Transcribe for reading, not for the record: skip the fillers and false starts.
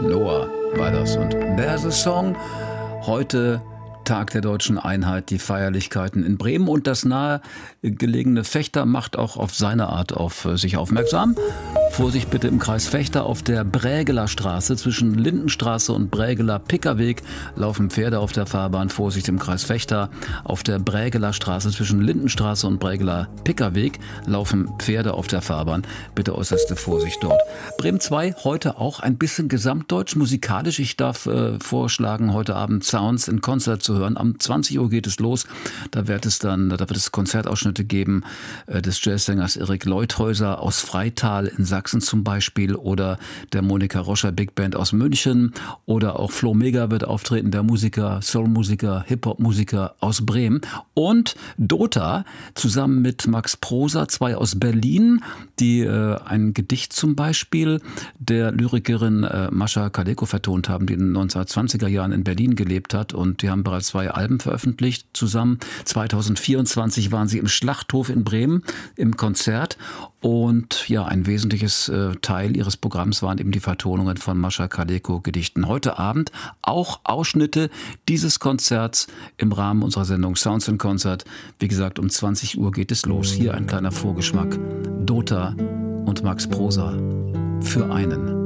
Noah war das und There's a Song. Heute Tag der Deutschen Einheit, die Feierlichkeiten in Bremen und das nahegelegene Vechta macht auch auf seine Art auf sich aufmerksam. Vorsicht bitte im Kreis Vechta auf der Brägeler Straße zwischen Lindenstraße und Brägeler Pickerweg laufen Pferde auf der Fahrbahn. Vorsicht im Kreis Vechta auf der Brägeler Straße zwischen Lindenstraße und Brägeler Pickerweg laufen Pferde auf der Fahrbahn. Bitte äußerste Vorsicht dort. Bremen 2 heute auch ein bisschen gesamtdeutsch musikalisch. Ich darf vorschlagen, heute Abend Sounds in Konzert zu hören. Am 20 Uhr geht es los. Da wird es Konzertausschnitte geben des Jazzsängers Erik Leuthäuser aus Freital in Sachsen zum Beispiel oder der Monika Roscher Big Band aus München oder auch Flo Mega wird auftreten, der Musiker, Soul-Musiker, Hip-Hop-Musiker aus Bremen und Dota zusammen mit Max Prosa, 2 aus Berlin, die ein Gedicht zum Beispiel der Lyrikerin Mascha Kaleko vertont haben, die in den 1920er Jahren in Berlin gelebt hat und die haben bereits 2 Alben veröffentlicht zusammen. 2024 waren sie im Schlachthof in Bremen im Konzert und ja, ein wesentliches Teil ihres Programms waren eben die Vertonungen von Mascha Kaleko Gedichten. Heute Abend auch Ausschnitte dieses Konzerts im Rahmen unserer Sendung Sounds in Concert. Wie gesagt, um 20 Uhr geht es los. Hier ein kleiner Vorgeschmack. Dota und Max Prosa für einen.